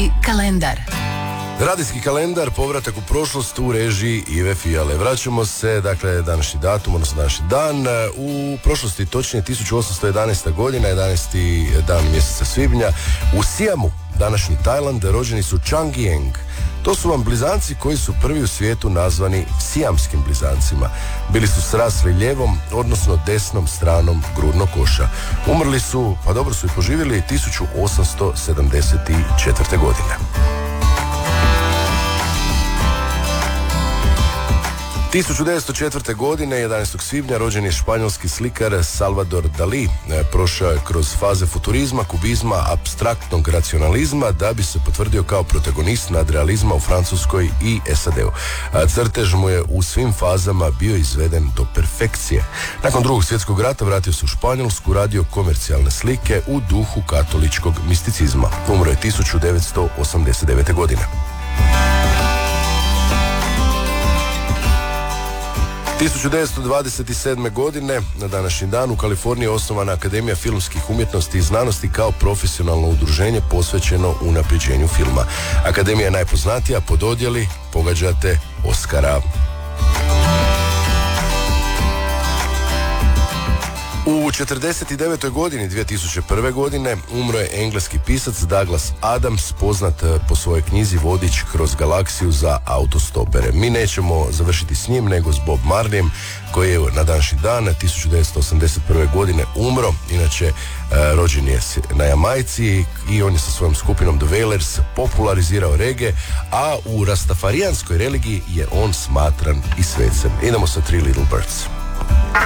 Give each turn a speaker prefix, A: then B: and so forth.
A: Radijski kalendar.
B: Radijski kalendar, povratak u prošlost u režiji Ive Fijale. Vraćamo se, dakle, današnji datum, odnosno današnji dan. U prošlosti, točnije 1811. godina, 11. dan mjeseca svibnja, u Siamu, današnji Tajland, rođeni su Chang Yeng. To su vam blizanci koji su prvi u svijetu nazvani sijamskim blizancima. Bili su srasli lijevom, odnosno desnom stranom grudnog koša. Umrli su, pa dobro su i poživjeli, 1874. godine. 1904. godine, 11. svibnja, rođen je španjolski slikar Salvador Dalí. Prošao je kroz faze futurizma, kubizma, apstraktnog racionalizma da bi se potvrdio kao protagonist nadrealizma u Francuskoj i SAD-u. Crtež mu je u svim fazama bio izveden do perfekcije. Nakon Drugog svjetskog rata vratio se u Španjolsku, radio komercijalne slike u duhu katoličkog misticizma. Umro je 1989. godine. 1927. godine, na današnji dan, u Kaliforniji je osnovana Akademija filmskih umjetnosti i znanosti kao profesionalno udruženje posvećeno unapređenju filma. Akademija je najpoznatija po dodjeli, pogađate, Oscara. U 49. godini 2001. godine umro je engleski pisac Douglas Adams, poznat po svojoj knjizi Vodič kroz galaksiju za autostopere. Mi nećemo završiti s njim, nego s Bob Marleyem, koji je na današnji dan 1981. godine umro. Inače, rođen je na Jamajci i on je sa svojom skupinom The Wailers popularizirao reggae, a u rastafarijanskoj religiji je on smatran i svecem. Idemo sa Three Little Birds.